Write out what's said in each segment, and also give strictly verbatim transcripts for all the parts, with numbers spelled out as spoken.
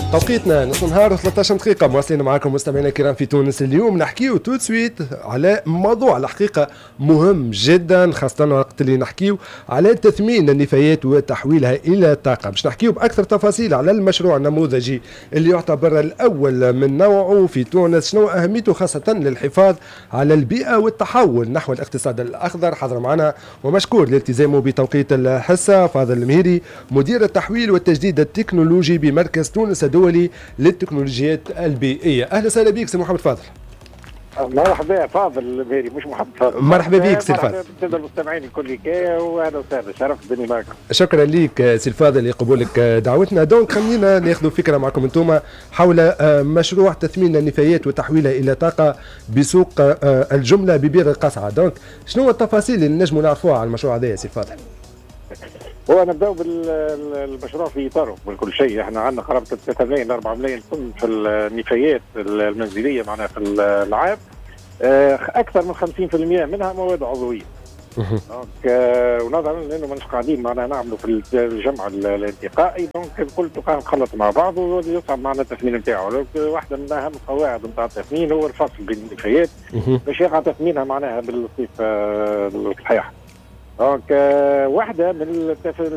توقيتنا نص نهار وثلاثة عشر دقيقة مواصلين معكم مستمعينا الكرام في تونس. اليوم نحكيو تو سويت على موضوع الحقيقة مهم جدا، خاصة وقت اللي نحكيو على تثمين النفايات وتحويلها إلى طاقة. باش نحكيو بأكثر تفاصيل على المشروع النموذجي اللي يعتبر الأول من نوعه في تونس، شنو أهميته خاصة للحفاظ على البيئة والتحول نحو الاقتصاد الأخضر. حضر معنا ومشكور لالتزامه بتوقيت الحصة فاضل المهيري، مدير التحويل والتجديد التكنولوجي بمركز تونس الدولي للتكنولوجيات البيئية. أهلا وسهلا بك سي محمد فاضل. مرحبا فاضل المهيري مش محمد فاضل. مرحبا بك سي الفاضل. مرحبا المستمعين الكل كايا واهلا وسهلا، شرفت بني معكم. شكرا لك سي الفاضل لقبولك دعوتنا. دونك خلينا ناخذ فكرة معكم انتم حول مشروع تثمين النفايات وتحويلها إلى طاقة بسوق الجملة ببير القصعة. دونك شنو التفاصيل اللي نجموا نعرفوها على المشروع هذا يا سي الفاضل؟ هو نبداو بالمشروع في اطاره بكل شيء. احنا عندنا قرابه ثلاثة ملايين أربعة ملايين طن في النفايات المنزليه معناها في العام، اكثر من خمسين بالمئة منها مواد عضويه. دونك ونظرا لانه ماناش قاعدين معناها نعملوا في الجمع الانتقائي، دونك الكل تلقاه مخلط مع بعض ويصعب معنا التثمين نتاعو. واحده من اهم القواعد نتاع التثمين هو الفصل بين النفايات باش يقع تثمينها معناها بالصيف الصحيح. دونك واحدة من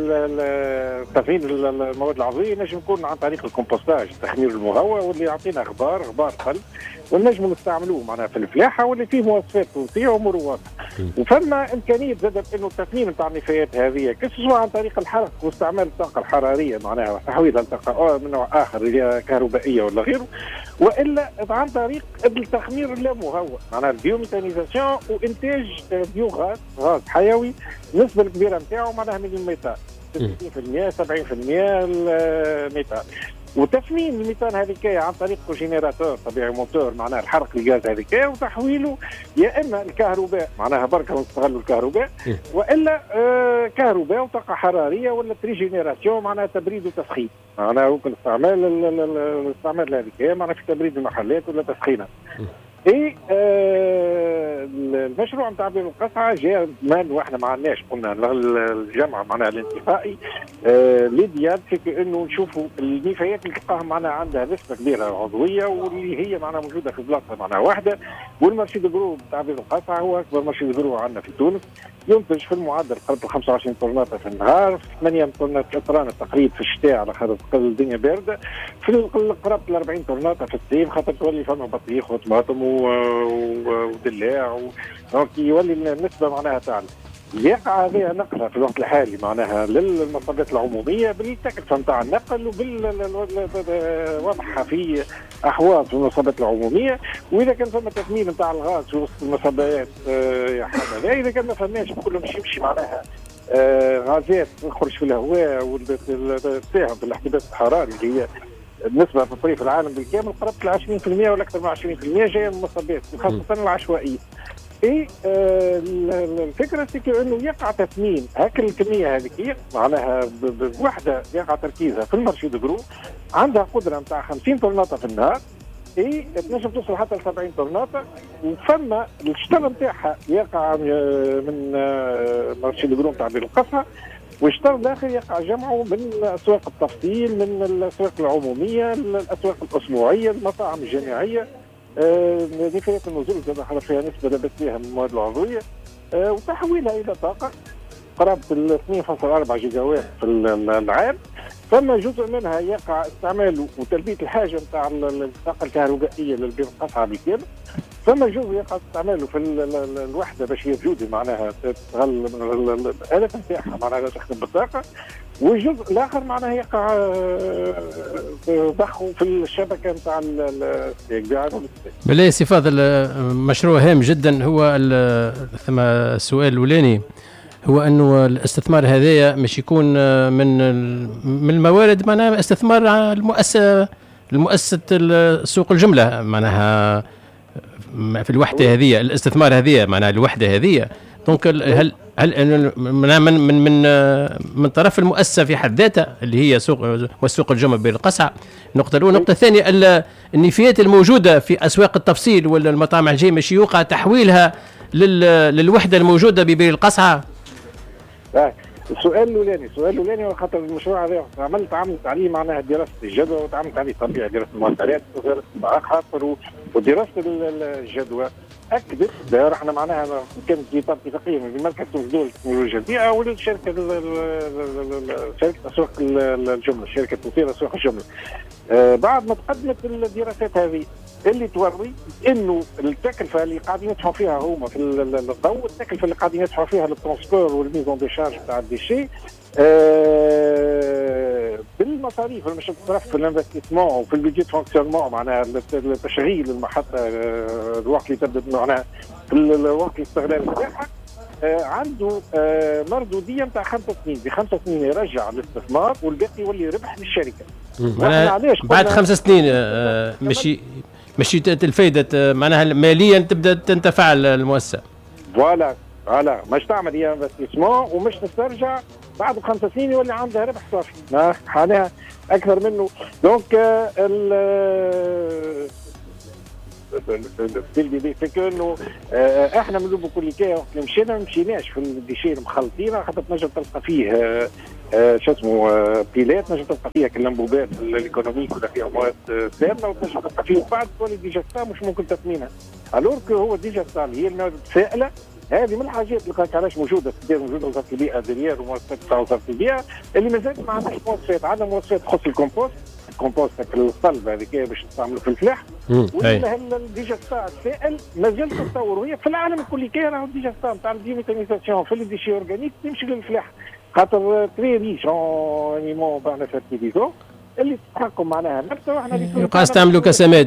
تثمين المواد العضوية نجم يكون عن طريق الكومبوستاج، التخمير المهوى، واللي يعطينا غبار غبار خل ونجم نستعملوه معناها في الفلاحة واللي فيه مواصفات تونسية ومروات. وفما إمكانية زادت إنه التثمين نتاع النفايات هذه سواء عن طريق الحرق واستعمال الطاقة الحرارية معناها وتحويلها لطاقة من نوع آخر اللي كهربائية ولا غيره، وإلا عن طريق التخمير اللامهوى معناها البيوميثانيزاسيون وإنتاج بيوغاز غاز حيوي. النسبة الكبيرة نتاعو معناها من الميثان ستين بالمئة سبعين بالمئة الميثان. وتثمين الميثان هذيك عن طريق جينيراتور طبيعي موتور معناها الحرق الغاز هذيك وتحويله يا اما الكهرباء معناها بركه نستغلوا الكهرباء والا آه كهرباء وطاقه حراريه ولا تريجينيراسيون معناها تبريد وتسخين معناها ممكن استعمال الاستعمال هذيك معناها في تبريد المحلات ولا تسخينها. اي آه المشروع نتاع بير القصعه جاء من واحنا ما عندناش قلنا الجمع معناها الانتقائي آه ليديال في انه نشوفوا النفايات اللي تلقاها معناها عندها نسبه كبيره عضويه واللي هي معناها موجوده في بلاصه معناها واحده. والمارشي دو جرو نتاع بير القصعه هو اكبر مارشي دو جرو عندنا في تونس، ينتج في المعدل قرب خمسة وعشرين طنات في النهار، ثمانية طنات اطران تقريبا في الشتاء على خاطر الدنيا بارده، في قرابه أربعين طنات في الصيف خاطر تولي فما بطيخ وطماطم ودلاع دونك يولي النسبه معناها تعلى. يقع هذه نقله في الوقت الحالي معناها للمصابات العموميه بالتكلفه نتاع النقل وبالوضعها في احواض في المصابات العموميه. واذا كان ثم تثمين نتاع الغاز في وسط المصابات يا حمد، اذا كان ما فماش كله مش يمشي معناها آه غازات تخرج في الهواء وتساهم في الاحتباس الحراري اللي هي النسبه في الطريق العالم بالكامل قربت ل عشرين بالمئة ولا اكثر من عشرين بالمئة جايه من المصابات خاصه العشوائيه. اي آه الفكره سيكو انه يقع تثمين هكا الكميه هذيك معناها بوحده يقع تركيزها في المارشي دو جرو عندها قدره نتاع خمسين طناطه في النهار، اي تنجم توصل حتى ل سبعين طناطه. وفما الشطر نتاعها يقع من مارشي دو جرو نتاع بير القصعه، والشطر الاخر يقع جمعه من اسواق التفصيل من الاسواق العموميه الاسواق الاسبوعيه المطاعم الجامعيه. آه نفايات النزول زاد حصل فيها نسبه لابد فيها من المواد العضويه آه وتحويلها الى طاقه قرابه اثنين فاصلة أربعة جيجا وات في العام. ثم جزء منها يقع استعماله وتلبيه الحاجه نتاع الطاقه الكهربائيه للبير القصعه بالكامل. ثم جزء يقع استعماله في الوحده باش هي جودي معناها تستغل الالات نتاعها معناها تخدم بالطاقه. والجزء الاخر معناها يقع ضخه في الشبكه نتاع الستيك. بلا سي فاضل مشروع هام جدا. هو ثم السؤال الاولاني هو انه الاستثمار هذايا مش يكون من من الموارد معناها استثمار المؤسسه المؤسسه سوق الجمله معناها في الوحده هذه الاستثمار هذه معناها الوحده هذه. دونك هل هل من من من من طرف المؤسسه في حد ذاتها اللي هي سوق والسوق الجمل بين القصعه. النقطه الاولى. النقطه الثانيه النفايات الموجوده في اسواق التفصيل ولا المطاعم الجايه مش يوقع تحويلها للوحده الموجوده ببير القصعه. السؤال الاولاني السؤال الاولاني خاطر المشروع هذا عملت عملت عليه معناها دراسه الجدوى وتعملت عليه طبيعي دراسه المؤثرات ودراسه خاطر ودراسه الجدوى اكدت داير احنا معناها كانت في اتفاقيه بين مركز دول التكنولوجيا البيئه والشركه شركه اسواق الجمله الشركه التوفير اسواق الجمله. آه بعد ما تقدمت الدراسات هذه اللي توري انه التكلفه اللي قاعدين يدفعوا فيها هما في الضوء التكلفه اللي قاعدين يدفعوا فيها للترونسبور والميزون دي شارج تاع الديشي آه بالمصاريف اللي مش تصرف في الانفستيسمون وفي البيجيت فونكسيونمون معناها تشغيل المحطه آه الوقت اللي تبدا معناها في الوقت الاستغلال بتاعها آه عنده آه مردوديه نتاع خمسة سنين، بخمسة سنين يرجع الاستثمار والباقي يولي ربح للشركه. بعد خمس سنين آه ماشي ماشي الفايده معناها ماليا تبدا تنتفع المؤسسه. فوالا فوالا مش تعمل هي انفستيسمون ومش تسترجع بعد خمس سنين يولي عندها ربح صافي معناها اكثر منه. دونك ال في انه احنا من بكل كي وقت اللي مشينا ما مشيناش في الديشي المخلطين خاطر تنجم تلقى فيه شو اسمه بيلات نجم تلقى فيها كالانبوبات الايكونوميك ولا فيها مواد سامه وتنجم تلقى فيه بعد تولي ديجاستا مش ممكن تثمينها. الور كو هو ديجاستا هي المواد السائله هذه من الحاجات اللي علاش موجوده في الدار موجوده وزاره البيئه دريار ومؤسسات تاع وزاره البيئه اللي مازالت ما عندهاش مؤسسات. عندنا مؤسسات تخص الكومبوست الكومبوست الصلب هذيك باش تستعملوا في الفلاح والديجاستا السائل مازال تطور وهي في العالم الكل كاين راهو الديجاستا نتاع الديميتانيزاسيون في الديشي اورجانيك تمشي للفلاح خاطر تري ريش اون انيمون بعنا فيرتيليزون اللي تستحقوا معناها نفسه واحنا اللي يبقى استعملوا كسماد.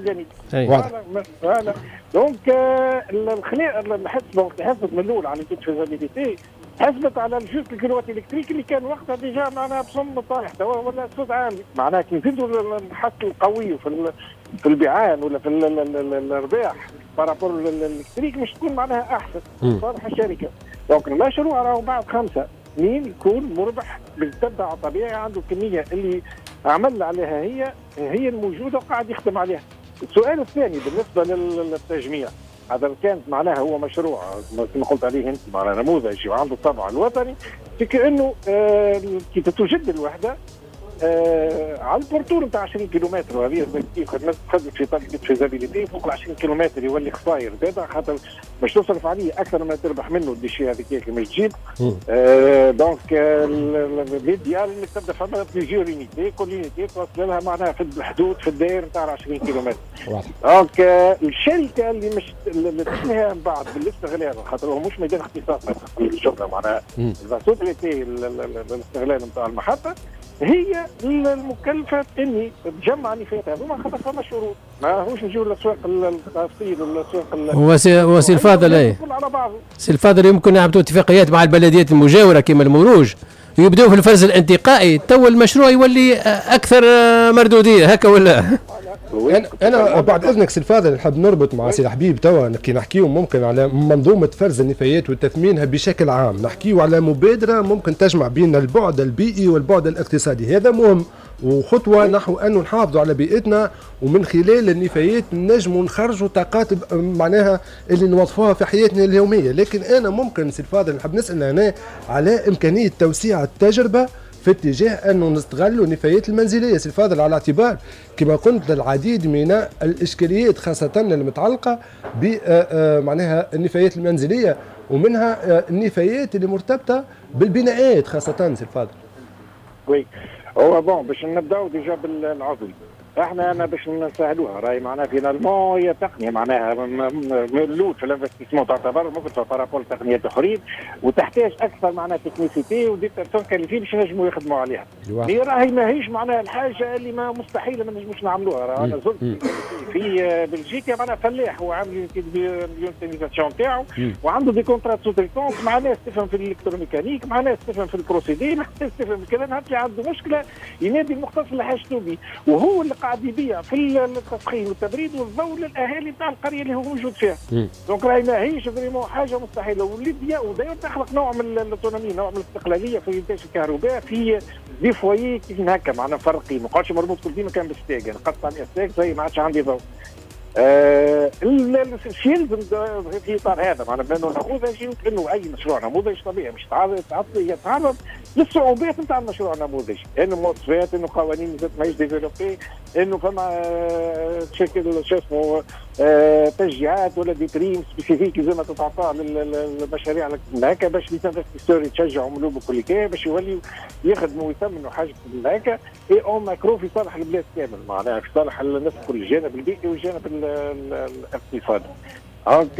فوالا دونك الخلاء الحسبه حسبت من الاول على الفيزابيليتي حسبت على الجزء الكيلوات الكتريك اللي كان وقتها ديجا معناها بصم طايح ولا صوت عالي معناها كي نزيدوا الحس القوي في في البيعان ولا في الارباح بارابور الالكتريك مش تكون معناها احسن صالح الشركه. دونك المشروع راهو بعد خمسه سنين يكون مربح بالتبع طبيعي عنده الكميه اللي عمل عليها هي هي الموجوده وقاعد يخدم عليها. السؤال الثاني بالنسبه للتجميع هذا كانت معناها هو مشروع كما قلت عليه انت معناها نموذجي وعنده الطابع الوطني في كانه آه كي تتوجد الوحده آه على البورتور نتاع عشرين كيلومتر وهذه كيف خدمت خدمت في طريقه فيزابيليتي فوق ال عشرين كيلومتر يولي خساير زاده خاطر باش تصرف عليه اكثر ما تربح منه الديشي هذيك اللي مش تجيب آه دونك ليديال انك تبدا فما بليزيور يونيتي كل يونيتي توصل لها معناها في الحدود في الدائره نتاع عشرين كيلومتر. دونك الشركه اللي مش اللي تسميها من بعد بالاستغلال خاطر هو مش ميدان اختصاص في الشغله معناها الفاسوتريتي الاستغلال نتاع المحطه هي المكلفه اني تجمع نفايات هذوما خاطر فما شروط ماهوش نجيو للاسواق التفصيل ولا الاسواق هو سي هو سي الفاضل اي سي الفاضل يمكن يعملوا اتفاقيات مع البلديات المجاوره كما المروج ويبداوا في الفرز الانتقائي تو المشروع يولي اكثر مردوديه هكا ولا؟ انا انا بعد اذنك سي الفاضل نحب نربط مع سي الحبيب توا كي نحكيو ممكن على منظومه فرز النفايات وتثمينها بشكل عام نحكيو على مبادره ممكن تجمع بين البعد البيئي والبعد الاقتصادي. هذا مهم وخطوه نحو انه نحافظوا على بيئتنا ومن خلال النفايات نجموا نخرجوا طاقات معناها اللي نوظفوها في حياتنا اليوميه. لكن انا ممكن سي الفاضل نحب نسال هنا على امكانيه توسيع التجربه في اتجاه انه نستغلوا النفايات المنزليه سي الفاضل على اعتبار كما قلت العديد من الاشكاليات خاصه المتعلقه ب معناها النفايات المنزليه ومنها النفايات اللي مرتبطه بالبناءات خاصه سي الفاضل. وي هو بون باش نبداو ديجا بالعضوي احنا انا باش نسهلوها راهي معناها فينالمون هي تقنيه معناها من الاول في الانفستيسمون تعتبر ممكن بارابول تقنيات اخرين وتحتاج اكثر معناها تكنيسيتي ودي مكلفين باش ينجموا يخدموا عليها. هي راهي ماهيش معناها الحاجه اللي ما مستحيل ما نجموش نعملوها. راه انا زرت في بلجيكا معناها فلاح هو عامل اليونتيزاسيون تاعو وعنده دي كونترات سو تريتونس مع ناس تفهم في الالكترونيكانيك مع ناس تفهم في البروسيدي مع ناس تفهم في الكلام هكا عنده مشكله ينادي المختص اللي حاجته به وهو اللي قاعد يبيع في التسخين والتبريد والضوء للاهالي نتاع القريه اللي هو موجود فيها. دونك راهي ماهيش فريمون حاجه مستحيله واللي ودايما تخلق نوع من الاوتونومي نوع من الاستقلاليه في انتاج الكهرباء في دي فوايي كيف هكا معناها فرقي ما قالش مربوط كل ديما كان بالستاك انا قصت عليه ستاك زي ما عادش عندي ضوء. آه الشيء يلزم في اطار هذا معناها بانه نموذجي انه اي مشروع نموذج طبيعي مش تعرض يتعرض للصعوبات نتاع المشروع النموذجي، انه مواصفات، انه قوانين ماهيش ديفلوبي، انه فما تشكل شو اسمه آه تشجيعات ولا دي بريم سبيسيفيك لازم تتعطى للمشاريع هكا باش ليستوري تشجعوا ملوب وكل كي باش يوليوا يخدموا ويثمنوا حاجه هكا اي اون ماكرو في صالح البلاد كامل معناها في صالح الناس كل الجانب البيئي والجانب الاقتصادي. دونك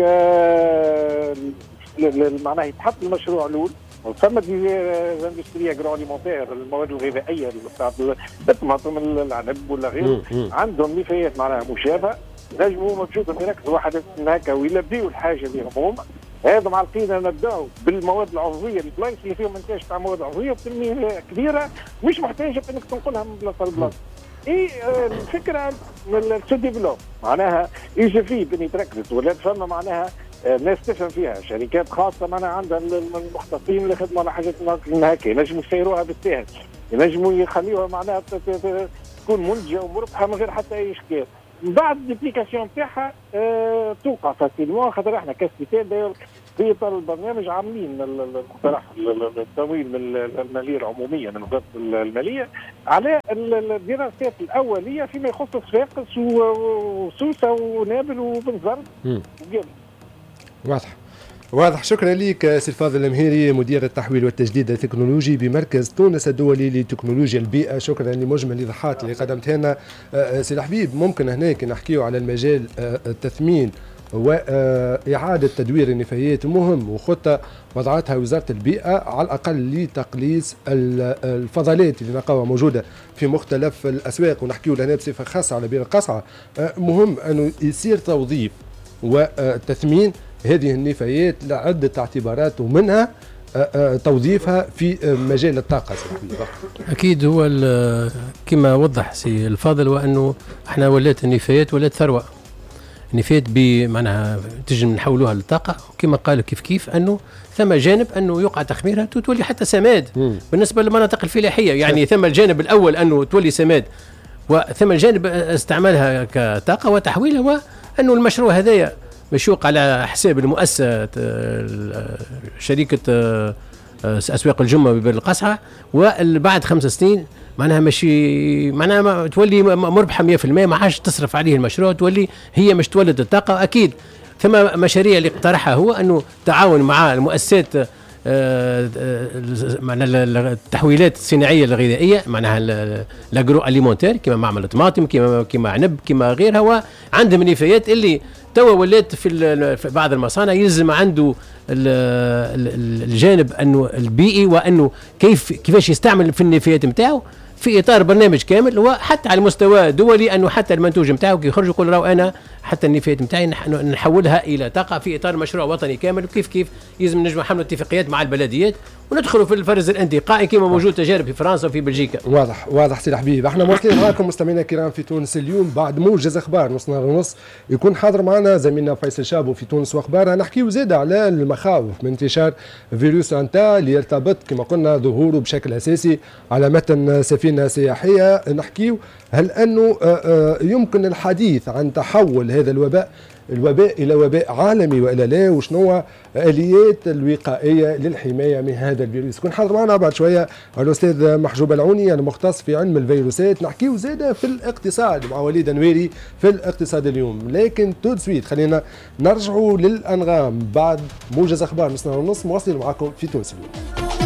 معناها يتحط المشروع الاول ثم الاندستريا اغرو اليمونتير المواد الغذائيه بتاع الطماطم العنب ولا غيره عندهم نفايات معناها مشابهه نجموا مبسوط يركزوا واحد هكا ويلبيوا الحاجه اللي هم هذا معلقين نبداو بالمواد العضويه البلايص اللي فيهم انتاج تاع مواد عضويه بكميه كبيره مش محتاجه انك تنقلها من بلاصه لبلاصه. اي الفكره السو ديفلوب معناها ايجابي بني تركزت ولا فما معناها الناس تفهم فيها شركات خاصه معناها عندها المختصين اللي خدموا على حاجات هكا ينجموا يسيروها بالساهل ينجموا يخليوها معناها تكون منتجه ومربحه من غير حتى اي اشكال. من بعد الابليكاسيون تاعها أه توقع فاسيلمون خاطر احنا كاستيتال في اطار البرنامج عاملين المقترح التمويل من الماليه العموميه من وزاره الماليه على الدراسات الاوليه فيما يخص صفاقس وسوسه ونابل وبن زرد وقبل. واضح واضح. شكرا لك سي الفاضل المهيري مدير التحويل والتجديد التكنولوجي بمركز تونس الدولي لتكنولوجيا البيئة. شكرا لمجمل الإيضاحات اللي قدمتها لنا. سي الحبيب ممكن هناك نحكيو على المجال التثمين وإعادة تدوير النفايات مهم وخطة وضعتها وزارة البيئة على الأقل لتقليص الفضلات اللي نلقاوها موجودة في مختلف الأسواق ونحكيو لهنا بصفة خاصة على بئر القصعة. مهم أنه يصير توظيف والتثمين هذه النفايات لعدة اعتبارات ومنها توظيفها في مجال الطاقة. أكيد هو كما وضح سي الفاضل وأنه احنا ولات النفايات ولات ثروة. النفايات بمعناها تجي نحولوها للطاقة كما قال كيف كيف أنه ثم جانب أنه يقع تخميرها تولي حتى سماد م. بالنسبة للمناطق الفلاحية يعني ثم الجانب الأول أنه تولي سماد وثم الجانب استعمالها كطاقة وتحويلها وأنه المشروع هذايا مشوق على حساب المؤسسة شركة أسواق الجمة ببئر القصعة وبعد خمس سنين معناها ماشي معناها ما تولي مربحة مية بالمية ما عادش تصرف عليه المشروع تولي هي مش تولد الطاقة. أكيد ثم مشاريع اللي اقترحها هو أنه تعاون مع المؤسسات معناها التحويلات الصناعيه الغذائيه معناها لاغرو اليمونتير كما معمل الطماطم كما كما عنب كما غيرها وعندهم نفايات اللي توا ولات في بعض المصانع يلزم عنده الجانب انه البيئي وانه كيف كيفاش يستعمل في النفايات نتاعو في اطار برنامج كامل وحتى على المستوى دولي انه حتى المنتوج نتاعو كي يخرج يقول راهو انا حتى النفايات نتاعي نحولها الى طاقه في اطار مشروع وطني كامل وكيف كيف يلزم نجم نحملوا اتفاقيات مع البلديات وندخلوا في الفرز الانتقائي كما موجود تجارب في فرنسا وفي بلجيكا. واضح واضح سي الحبيب. احنا مواصلين معكم مستمعينا الكرام في تونس اليوم بعد موجز اخبار نص نهار ونص يكون حاضر معنا زميلنا فيصل شابو في تونس واخبارها نحكيو زيد على المخاوف من انتشار فيروس انتا اللي يرتبط كما قلنا ظهوره بشكل اساسي على متن سفينه سياحيه. نحكيو هل انه يمكن الحديث عن تحول هذا الوباء الوباء الى وباء عالمي والا لا وشنو اليات الوقائيه للحمايه من هذا الفيروس. كون حاضر معنا بعد شويه الاستاذ محجوب العوني المختص في علم الفيروسات نحكيو زاده في الاقتصاد مع وليد نويري في الاقتصاد اليوم. لكن تو سويت خلينا نرجعوا للانغام بعد موجز اخبار نص نهار ونص مواصلين معكم في تونس اليوم.